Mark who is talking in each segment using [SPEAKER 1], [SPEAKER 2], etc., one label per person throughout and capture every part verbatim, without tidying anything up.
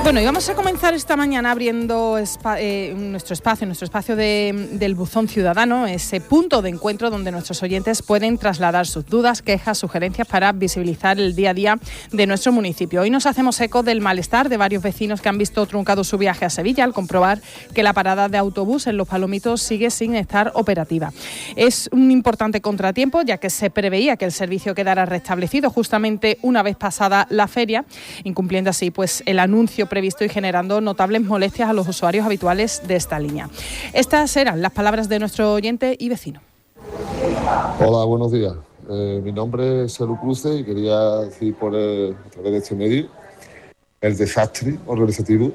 [SPEAKER 1] Bueno, y vamos a comenzar esta mañana abriendo espa- eh, nuestro espacio, nuestro espacio de, del Buzón Ciudadano, ese punto de encuentro donde nuestros oyentes pueden trasladar sus dudas, quejas, sugerencias para visibilizar el día a día de nuestro municipio. Hoy nos hacemos eco del malestar de varios vecinos que han visto truncado su viaje a Sevilla al comprobar que la parada de autobús en Los Palomitos sigue sin estar operativa. Es un importante contratiempo, ya que se preveía que el servicio quedara restablecido justamente una vez pasada la feria, incumpliendo así pues el anuncio previsto y generando notables molestias a los usuarios habituales de esta línea. Estas eran las palabras de nuestro oyente y vecino.
[SPEAKER 2] Hola, buenos días. Eh, mi nombre es Selu Cruce y quería decir por el, a través de este medio el desastre organizativo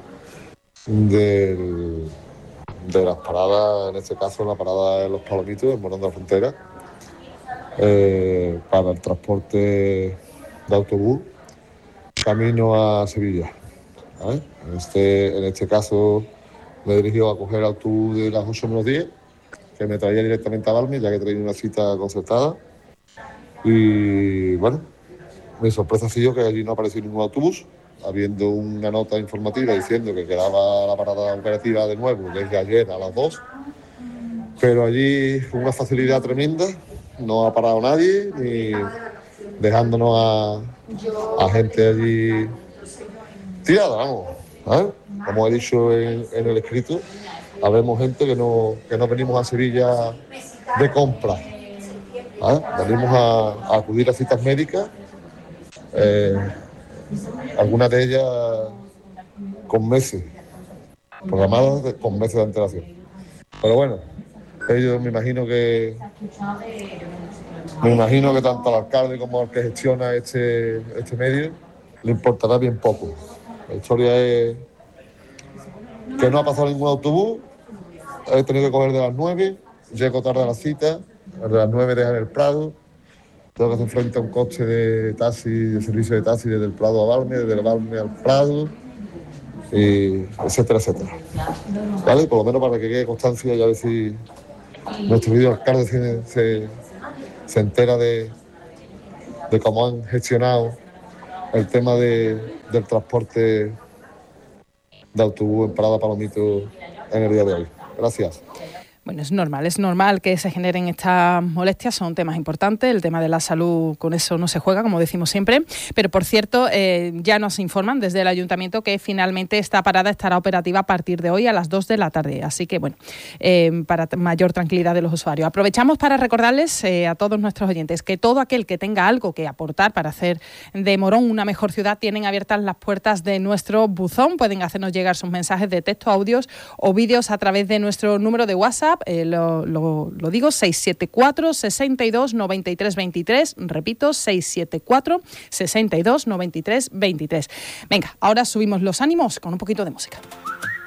[SPEAKER 2] del, de las paradas, en este caso la parada de Los Palomitos en Morón de la Frontera, eh, para el transporte de autobús camino a Sevilla. ¿Vale? En, este, en este caso me he dirigido a coger el autobús de las ocho menos diez, que me traía directamente a Balme, ya que traía una cita concertada. Y bueno, mi sorpresa ha sido que allí no apareció ningún autobús, habiendo una nota informativa diciendo que quedaba la parada operativa de nuevo desde ayer a las dos. Pero allí una facilidad tremenda, no ha parado nadie, ni dejándonos a, a gente allí tirada, vamos. ¿Eh? Como he dicho en, en el escrito, habemos gente que no, que no venimos a Sevilla de compra. ¿Eh? Venimos a, a acudir a citas médicas, eh, algunas de ellas con meses, programadas de, con meses de antelación. Pero bueno, ellos me imagino que me imagino que tanto al alcalde como al que gestiona este, este medio le importará bien poco. La historia es que no ha pasado ningún autobús, he tenido que coger de las nueve, llego tarde a la cita, de las nueve dejan el Prado, tengo que hacer frente a un coche de taxi, de servicio de taxi desde el Prado a Balme, desde el Balme al Prado, y etcétera, etcétera. ¿Vale? Por lo menos para que quede constancia y a ver si nuestro querido alcalde se, se, se entera de, de cómo han gestionado el tema de, del transporte de autobús en Parada Palomito en el día de hoy. Gracias.
[SPEAKER 1] Bueno, es normal, es normal que se generen estas molestias, son temas importantes, el tema de la salud, con eso no se juega, como decimos siempre, pero por cierto, eh, ya nos informan desde el Ayuntamiento que finalmente esta parada estará operativa a partir de hoy a las dos de la tarde, así que bueno, eh, para mayor tranquilidad de los usuarios. Aprovechamos para recordarles eh, a todos nuestros oyentes que todo aquel que tenga algo que aportar para hacer de Morón una mejor ciudad, tienen abiertas las puertas de nuestro buzón, pueden hacernos llegar sus mensajes de texto, audios o vídeos a través de nuestro número de WhatsApp. Eh, lo, lo, lo digo, seis siete cuatro, seis dos, nueve tres dos tres, repito, seis siete cuatro, seis dos, nueve tres dos tres. Venga, ahora subimos los ánimos con un poquito de música.